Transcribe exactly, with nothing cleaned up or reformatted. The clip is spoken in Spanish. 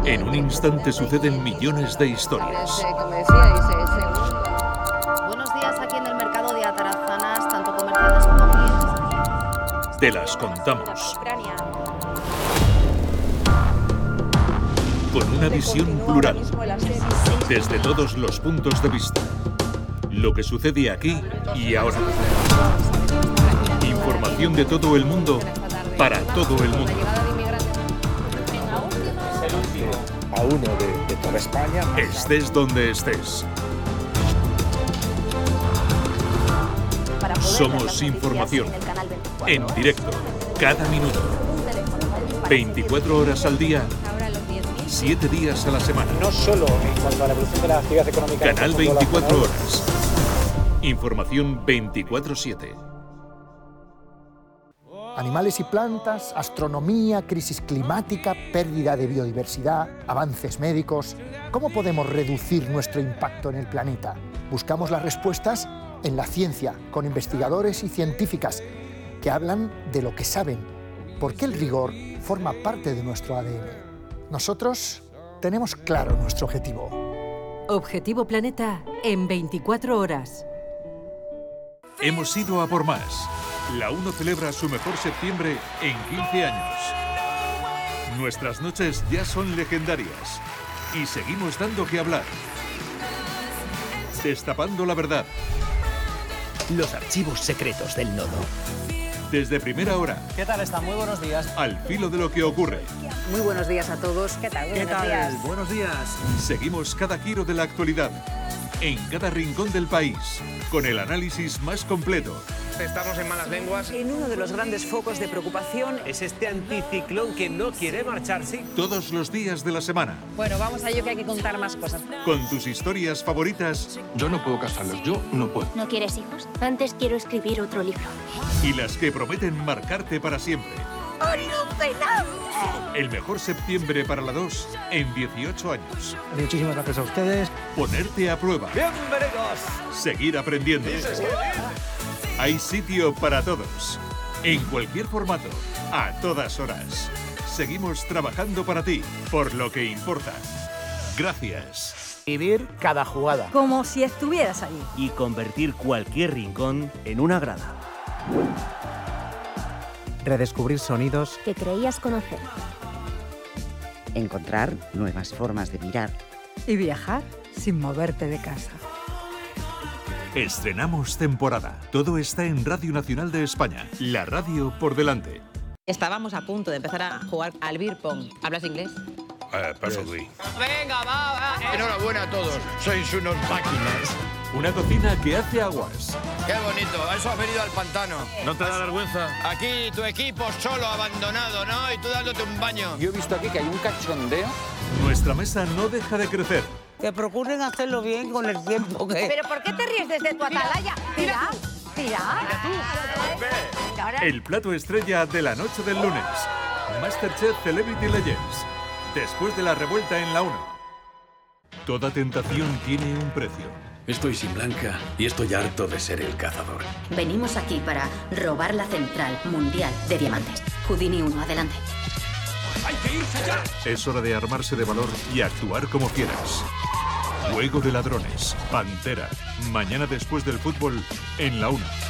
En un instante suceden millones de historias. Buenos días aquí en el mercado de Atarazanas, tanto comerciantes como clientes. Te las contamos. Con una visión plural, desde todos los puntos de vista. Lo que sucede aquí y ahora. Información de todo el mundo para todo el mundo. A uno de, de toda España. Estés donde estés. Somos información. En directo, cada minuto. veinticuatro horas al día. siete días a la semana. No solo en cuanto a la evolución de la actividad económica. Canal veinticuatro horas. Información veinticuatro siete. Animales y plantas, astronomía, crisis climática, pérdida de biodiversidad, avances médicos. ¿Cómo podemos reducir nuestro impacto en el planeta? Buscamos las respuestas en la ciencia, con investigadores y científicas que hablan de lo que saben, porque el rigor forma parte de nuestro A D N. Nosotros tenemos claro nuestro objetivo. Objetivo Planeta en veinticuatro horas. Hemos ido a por más. La UNO celebra su mejor septiembre en quince años. Nuestras noches ya son legendarias y seguimos dando que hablar. Destapando la verdad. Los archivos secretos del nodo. Desde primera hora. ¿Qué tal está? Muy buenos días. Al filo de lo que ocurre. Muy buenos días a todos. ¿Qué tal? ¿Qué tal? Días. Buenos días. Seguimos cada giro de la actualidad. En cada rincón del país. Con el análisis más completo. Estamos en malas lenguas. En uno de los grandes focos de preocupación es este anticiclón que no quiere marcharse. Todos los días de la semana. Bueno, vamos a ello que hay que contar más cosas. Con tus historias favoritas. Yo no puedo casarlos, yo no puedo. ¿No quieres hijos? Antes quiero escribir otro libro. Y las que prometen marcarte para siempre. El mejor septiembre para la dos en dieciocho años. Muchísimas gracias a ustedes. Ponerte a prueba. ¡Bienvenidos! Seguir aprendiendo. Hay sitio para todos. En cualquier formato. A todas horas. Seguimos trabajando para ti. Por lo que importa. Gracias. Vivir cada jugada. Como si estuvieras allí. Y convertir cualquier rincón en una grada. Redescubrir sonidos que creías conocer. Encontrar nuevas formas de mirar. Y viajar sin moverte de casa. Estrenamos temporada. Todo está en Radio Nacional de España. La radio por delante. Estábamos a punto de empezar a jugar al beer pong. ¿Hablas inglés? Uh, perfectly. Venga, va, va. Enhorabuena a todos. Sois unos máquinas. Una cocina que hace aguas. Qué bonito. A eso has venido al pantano. ¿No te da vergüenza? Aquí tu equipo solo, abandonado, ¿no? Y tú dándote un baño. Yo he visto aquí que hay un cachondeo. Nuestra mesa no deja de crecer. Que procuren hacerlo bien con el tiempo que... ¿Pero por qué te ríes desde tu atalaya? Tira, tira. El plato estrella de la noche del lunes. Masterchef Celebrity Legends. Después de la revuelta en la uno. Toda tentación tiene un precio. Estoy sin Blanca y estoy harto de ser el cazador. Venimos aquí para robar la central mundial de diamantes. Houdini uno, adelante. ¡Hay que irse ya! Es hora de armarse de valor y actuar como quieras. Juego de ladrones. Pantera. Mañana después del fútbol en la uno.